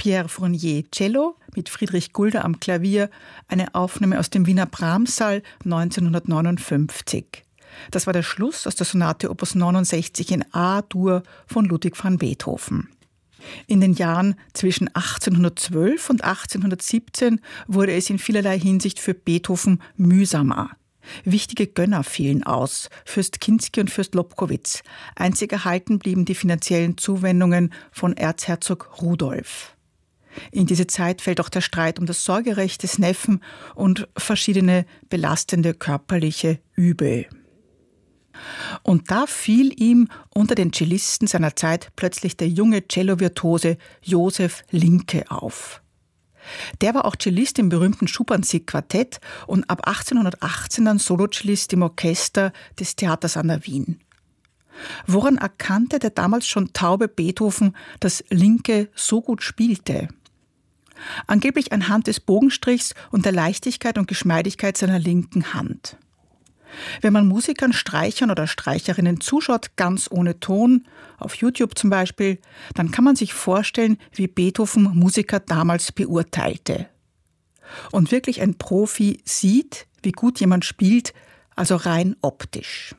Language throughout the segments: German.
Pierre Fournier Cello mit Friedrich Gulder am Klavier, eine Aufnahme aus dem Wiener Brahms-Saal 1959. Das war der Schluss aus der Sonate Opus 69 in A-Dur von Ludwig van Beethoven. In den Jahren zwischen 1812 und 1817 wurde es in vielerlei Hinsicht für Beethoven mühsamer. Wichtige Gönner fielen aus, Fürst Kinsky und Fürst Lobkowitz. Einzig erhalten blieben die finanziellen Zuwendungen von Erzherzog Rudolf. In diese Zeit fällt auch der Streit um das Sorgerecht des Neffen und verschiedene belastende körperliche Übel. Und da fiel ihm unter den Cellisten seiner Zeit plötzlich der junge Cello-Virtuose Josef Linke auf. Der war auch Cellist im berühmten Schubernsick-Quartett und ab 1818 dann Solocellist im Orchester des Theaters an der Wien. Woran erkannte der damals schon taube Beethoven, dass Linke so gut spielte? Angeblich anhand des Bogenstrichs und der Leichtigkeit und Geschmeidigkeit seiner linken Hand. Wenn man Musikern, Streichern oder Streicherinnen zuschaut, ganz ohne Ton, auf YouTube zum Beispiel, dann kann man sich vorstellen, wie Beethoven Musiker damals beurteilte. Und wirklich ein Profi sieht, wie gut jemand spielt, also rein optisch.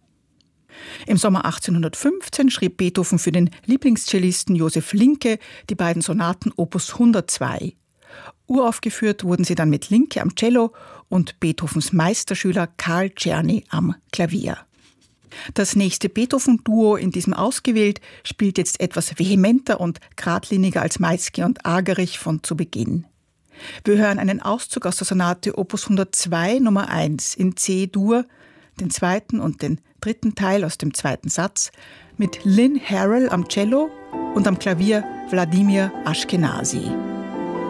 Im Sommer 1815 schrieb Beethoven für den Lieblingscellisten Josef Linke die beiden Sonaten Opus 102. Uraufgeführt wurden sie dann mit Linke am Cello und Beethovens Meisterschüler Karl Czerny am Klavier. Das nächste Beethoven-Duo, in diesem ausgewählt, spielt jetzt etwas vehementer und geradliniger als Maisky und Argerich von zu Beginn. Wir hören einen Auszug aus der Sonate Opus 102 Nummer 1 in C-Dur, den zweiten und den dritten Teil aus dem zweiten Satz, mit Lynn Harrell am Cello und am Klavier Wladimir Ashkenazy.